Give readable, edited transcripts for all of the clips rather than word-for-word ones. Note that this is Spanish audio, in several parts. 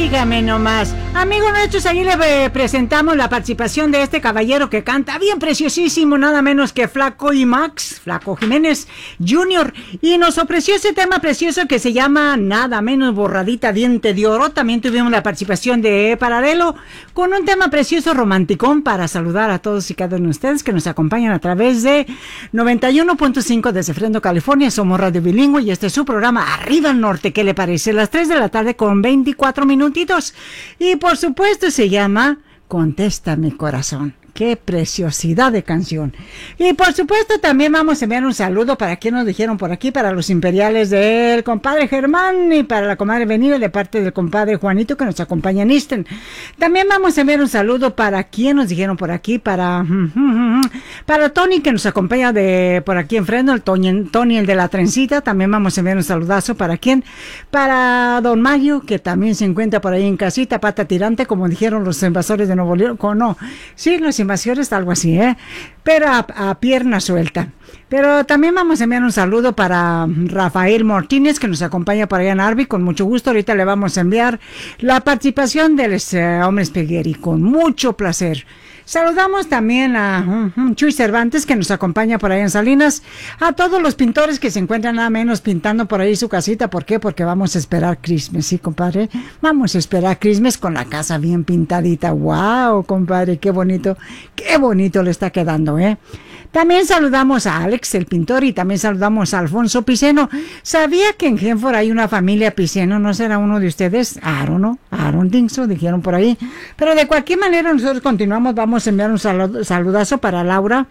Óigame nomás. Amigos nuestros, ahí le presentamos la participación de este caballero que canta bien preciosísimo, nada menos que Flaco y Max, Flaco Jiménez Jr. Y nos ofreció ese tema precioso que se llama nada menos Borradita Diente de Oro. También tuvimos la participación de Paralelo con un tema precioso romanticón para saludar a todos y cada uno de ustedes que nos acompañan a través de 91.5 desde Fresno, California. Somos Radio Bilingüe y este es su programa Arriba al Norte. ¿Qué le parece? Las 3 de la tarde con 24 minutitos. Y por supuesto se llama Contesta mi corazón. Qué preciosidad de canción. Y por supuesto también vamos a enviar un saludo para quien nos dijeron por aquí, para los imperiales del compadre Germán y para la comadre Benita de parte del compadre Juanito que nos acompaña en Easton. También vamos a enviar un saludo para quien nos dijeron por aquí, para Tony que nos acompaña de por aquí en Fresno, el Tony el de la trencita. También vamos a enviar un saludazo para quien, para Don Mayo que también se encuentra por ahí en casita, pata tirante como dijeron los invasores de Nuevo León, no, sí, los invasores, algo así, pero a pierna suelta. Pero también vamos a enviar un saludo para Rafael Martínez que nos acompaña por allá en Arby, con mucho gusto. Ahorita le vamos a enviar la participación de los hombres Pegueri, con mucho placer. Saludamos también a Chuy Cervantes que nos acompaña por ahí en Salinas, a todos los pintores que se encuentran nada menos pintando por ahí su casita. ¿Por qué? Porque vamos a esperar Christmas, ¿sí, compadre? Vamos a esperar Christmas con la casa bien pintadita. ¡Wow, compadre! Qué bonito le está quedando, ¿eh? También saludamos a Alex, el pintor, y también saludamos a Alfonso Piceno. ¿Sabía que en Genford hay una familia Piceno? ¿No será uno de ustedes? Aaron Dingso, dijeron por ahí. Pero de cualquier manera nosotros continuamos, vamos a enviar un saludazo para Laura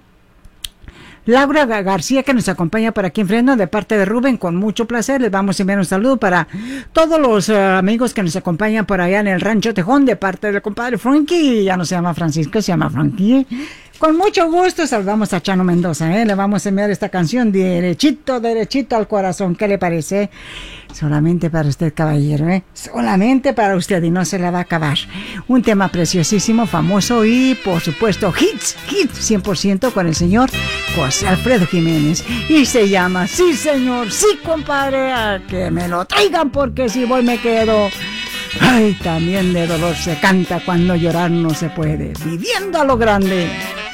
García que nos acompaña por aquí en Fresno de parte de Rubén, con mucho placer. Les vamos a enviar un saludo para todos los amigos que nos acompañan por allá en el Rancho Tejón de parte del compadre Frankie. Ya no se llama Francisco, se llama Frankie. Con mucho gusto saludamos a Chano Mendoza, le vamos a enviar esta canción derechito al corazón. ¿Qué le parece? Solamente para usted, caballero, solamente para usted, y no se la va a acabar. Un tema preciosísimo, famoso y por supuesto hits 100% con el señor José Alfredo Jiménez, y se llama Sí señor, sí compadre, a que me lo traigan porque si voy me quedo. Ay, también de dolor se canta cuando llorar no se puede, viviendo a lo grande.